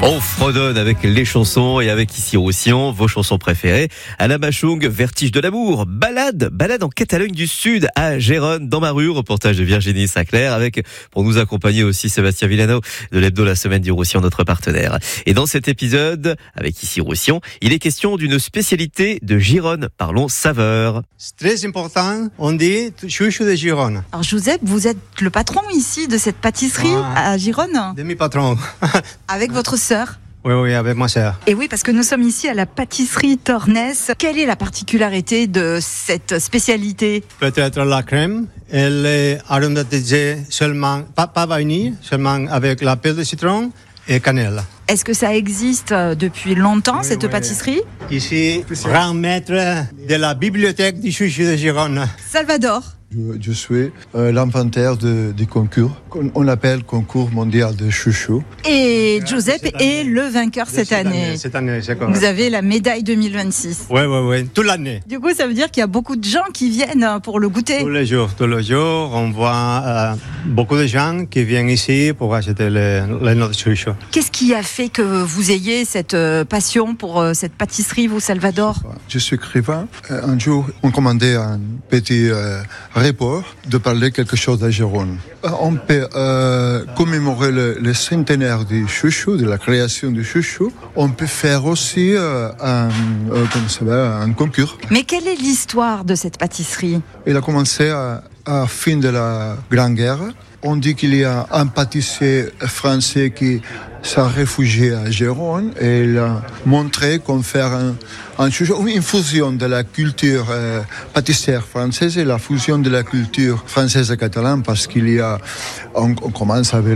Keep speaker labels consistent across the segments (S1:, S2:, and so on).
S1: On fredonne avec les chansons et avec ici Roussillon, vos chansons préférées. Alain Bachung, Vertige de l'amour, balade en Catalogne du Sud, à Gérone, dans ma rue, reportage de Virginie Sinclair, avec, pour nous accompagner aussi, Sébastien Villano de l'Hebdo La Semaine du Roussillon, notre partenaire. Et dans cet épisode, avec ici Roussillon, il est question d'une spécialité de Gironne. Parlons saveur.
S2: C'est très important, on dit chouchou de Gironne.
S3: Alors Joseph, vous êtes le patron ici de cette pâtisserie à Gironne,
S2: Demi-patron.
S3: avec votre sœur.
S2: Oui, avec ma sœur.
S3: Et oui, parce que nous sommes ici à la pâtisserie Tornès. Quelle est la particularité de cette spécialité?
S2: Peut-être la crème, elle est aromatisée seulement, pas vanille, seulement avec la pelle de citron et cannelle.
S3: Est-ce que ça existe depuis longtemps, cette pâtisserie?
S2: Ici, grand maître de la bibliothèque du chouchou de Gironne.
S3: Salvador.
S4: Je suis l'inventaire du concours. On l'appelle concours mondial de chouchou.
S3: Et Joseph est le vainqueur cette année.
S2: Cette année, c'est correct.
S3: Vous avez la médaille 2026.
S2: Oui, toute l'année.
S3: Du coup, ça veut dire qu'il y a beaucoup de gens qui viennent pour le goûter.
S2: Tous les jours, on voit beaucoup de gens qui viennent ici pour acheter notre chouchou.
S3: Qu'est-ce qui a fait que vous ayez cette passion pour cette pâtisserie, vous, Salvador?
S4: Je suis écrivain. Un jour, on commandait un petit report de parler quelque chose à Gironne. On peut commémorer le centenaire du chouchou, de la création du chouchou. On peut faire aussi un concours.
S3: Mais quelle est l'histoire de cette pâtisserie?
S4: Il a commencé à la fin de la Grande Guerre. On dit qu'il y a un pâtissier français qui s'est réfugié à Gironne et il a montré qu'on fait un chouchou, une fusion de la culture pâtissière française et la fusion de la culture française et catalane, parce qu'il y a, on commence avec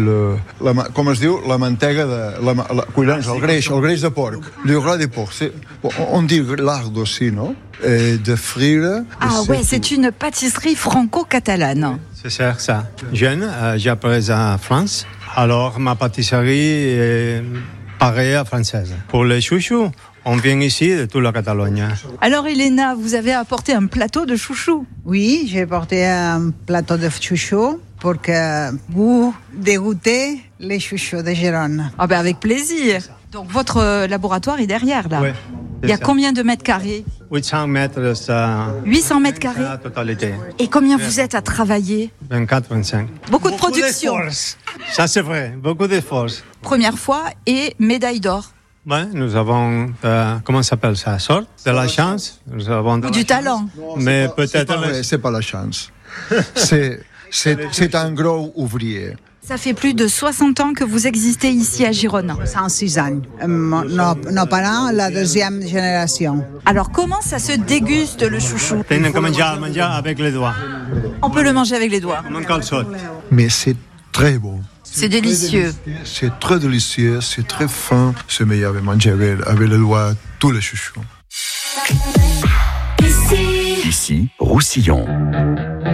S4: la mantega, le greix de porc, le gras de porc, on dit lard aussi, non? Et de frire.
S3: Ah ouais, c'est une pâtisserie franco-catalane.
S2: C'est ça. Jeune, j'ai appris en France. Alors, ma pâtisserie est pareille à française. Pour les chouchous, on vient ici de toute la Catalogne.
S3: Alors, Elena, vous avez apporté un plateau de chouchou.
S5: Oui, j'ai porté un plateau de chouchou pour que vous dégoûtez les chouchous de Gironne.
S3: Ah ben avec plaisir. Donc, votre laboratoire est derrière, là.
S2: Oui.
S3: Il y a combien de mètres carrés?
S2: 800 mètres, ça.
S3: 800 mètres carrés?
S2: La totalité.
S3: Et combien vous êtes à travailler?
S2: 24-25.
S3: Beaucoup de production.
S2: Ça, c'est vrai. Beaucoup de force.
S3: Première fois et médaille d'or.
S2: Ouais, nous avons, comment ça s'appelle ça? Sorte de la chance. Nous avons
S3: Du talent.
S2: Mais peut-être.
S4: C'est pas la chance. C'est un gros ouvrier.
S3: Ça fait plus de 60 ans que vous existez ici à Gironne.
S5: 106 ans. Nos parents, la deuxième génération.
S3: Alors comment ça se déguste le chouchou?
S2: Tenez comme manger avec les doigts.
S3: On peut le manger avec les doigts.
S2: Comme un calçot.
S4: Mais c'est très bon.
S3: C'est délicieux.
S4: C'est très délicieux, c'est très fin. C'est meilleur de manger avec les doigts tous les chouchous.
S6: Ici, Roussillon.